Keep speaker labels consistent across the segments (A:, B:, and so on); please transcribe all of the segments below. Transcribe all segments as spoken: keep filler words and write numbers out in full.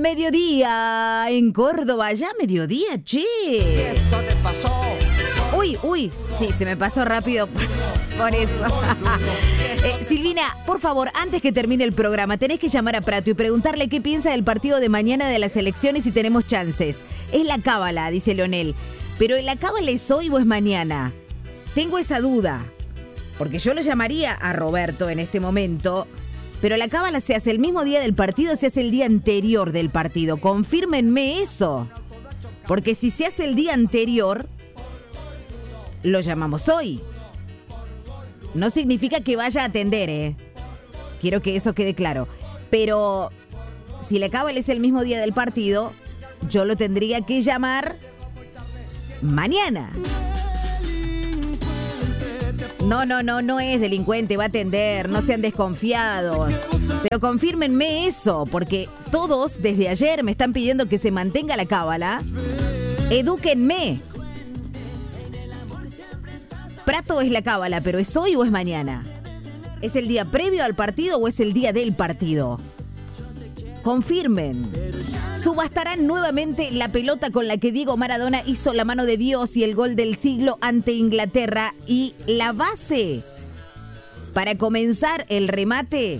A: mediodía en Córdoba. Ya mediodía, che.
B: Esto te pasó.
A: Uy, uy, sí, se me pasó rápido por eso. eh, Silvina, por favor, antes que termine el programa, tenés que llamar a Prato y preguntarle qué piensa del partido de mañana de las elecciones y si tenemos chances. Es la cábala, dice Leonel. Pero ¿la cábala es hoy o es mañana? Tengo esa duda. Porque yo lo llamaría a Roberto en este momento. Pero la cábala se hace el mismo día del partido, se hace el día anterior del partido. Confírmenme eso. Porque si se hace el día anterior, lo llamamos hoy. No significa que vaya a atender, ¿eh? Quiero que eso quede claro. Pero si la cábala es el mismo día del partido, yo lo tendría que llamar mañana. No, no, no, no es delincuente, va a atender, no sean desconfiados. Pero confírmenme eso, porque todos desde ayer me están pidiendo que se mantenga la cábala. Edúquenme. Prato es la cábala, pero ¿es hoy o es mañana? ¿Es el día previo al partido o es el día del partido? Confirmen. Subastarán nuevamente la pelota con la que Diego Maradona hizo la mano de Dios y el gol del siglo ante Inglaterra. Y la base para comenzar el remate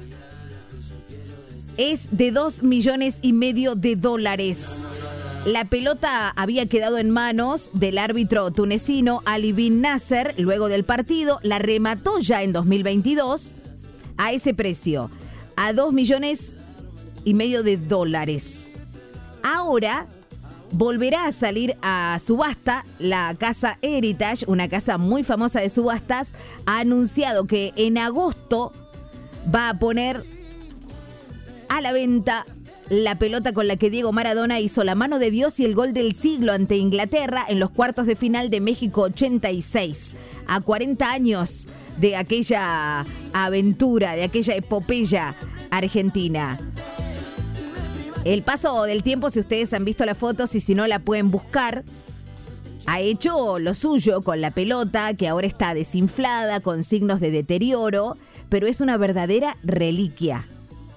A: es de dos millones y medio de dólares. La pelota había quedado en manos del árbitro tunecino Ali Bin Nasser luego del partido. La remató ya en dos mil veintidós a ese precio, a dos millones y medio de dólares. Ahora volverá a salir a subasta la casa Heritage, una casa muy famosa de subastas. Ha anunciado que en agosto va a poner a la venta la pelota con la que Diego Maradona hizo la mano de Dios y el gol del siglo ante Inglaterra en los cuartos de final de México ochenta y seis. A cuarenta años de aquella aventura, de aquella epopeya argentina. El paso del tiempo, si ustedes han visto las fotos y si no la pueden buscar, ha hecho lo suyo con la pelota, que ahora está desinflada, con signos de deterioro, pero es una verdadera reliquia.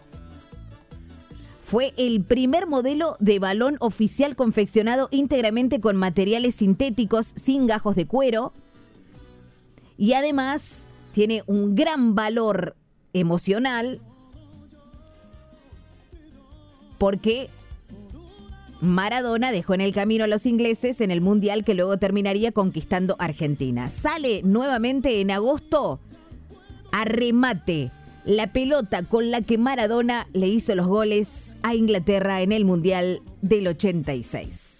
A: Fue el primer modelo de balón oficial confeccionado íntegramente con materiales sintéticos sin gajos de cuero y además tiene un gran valor emocional porque Maradona dejó en el camino a los ingleses en el Mundial que luego terminaría conquistando Argentina. Sale nuevamente en agosto a remate la pelota con la que Maradona le hizo los goles a Inglaterra en el Mundial del ochenta y seis.